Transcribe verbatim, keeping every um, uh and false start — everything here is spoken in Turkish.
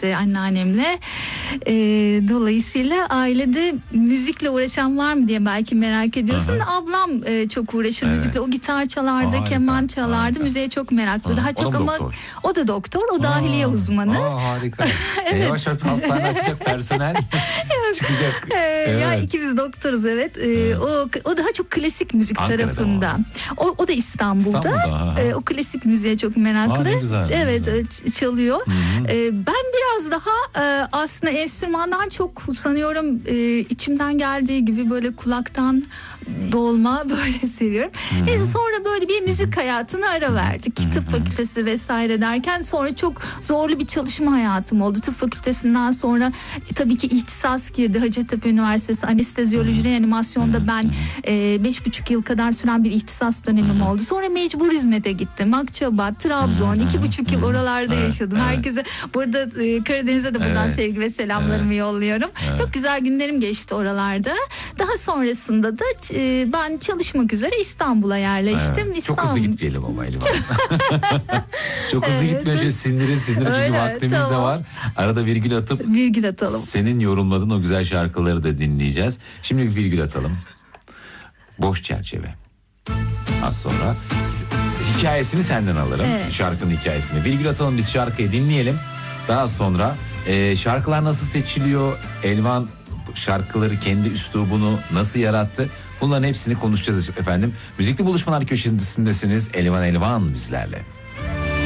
birlikte anneannemle. E, dolayısıyla ailede müzikle uğraşan var mı diye belki merak ediyorsun. Aha. Ablam e, çok uğraşır evet. müzikle. O gitar çalardı, Aa, keman çalardı. Harika. Müziğe çok meraklı. Hı. Daha o çok ama doktor. O da doktor. O Aa, dahiliye uzmanı. Aa, harika. evet. Yavaş yavaş hastane açacak personel çıkacak. Ee, evet. Ya ikimiz doktoruz evet. Ee, evet. O o daha çok klasik müzik Ankara'da tarafında. O o da İstanbul'da. İstanbul'da ee, o klasik müziğe çok meraklı. Aa, ne güzel, evet güzel. Çalıyor. Ee, ben biraz daha e, aslında enstrümandan çok sanıyorum e, içimden geldiği gibi böyle kulaktan dolma böyle seviyorum. Neyse sonra böyle bir müzik hayatına ara verdik. Tıp fakültesi vesaire derken sonra çok zorlu bir çalışma hayatım oldu. Tıp fakültesinden sonra e, tabii ki ihtisas girdi. Hacettepe Üniversitesi Anestezyoloji Reanimasyon'da ben e, beş buçuk yıl kadar süren bir ihtisas dönemim oldu. Sonra mecbur hizmete gittim. Akçabat, Trabzon, iki buçuk yıl oralarda yaşadım. Herkese burada e, Karadeniz'e de buradan evet. sevgi ve selamlarımı yolluyorum. Evet. Çok güzel günlerim geçti oralarda. Daha sonrasında da e, ben çalışmak üzere İstanbul'a yerleştim. Evet. İstanbul... Çok hızlı gitmeyelim ama Elvan. Çok hızlı evet. gitmiyor. Şöyle sindirin sindirin çünkü Öyle, vaktimiz tamam. de var. Arada virgül atıp virgül atalım. Senin yorumladığın o güzel şarkıları da dinleyeceğiz. Şimdi bir virgül atalım. Boş çerçeve. Az sonra hikayesini senden alırım. Evet. Şarkının hikayesini. Virgül atalım, biz şarkıyı dinleyelim. Daha sonra e, şarkılar nasıl seçiliyor? Elvan şarkıları, kendi üslubunu nasıl yarattı? Bunların hepsini konuşacağız efendim. Müzikli Buluşmalar köşesindesiniz. Elvan Elvan bizlerle.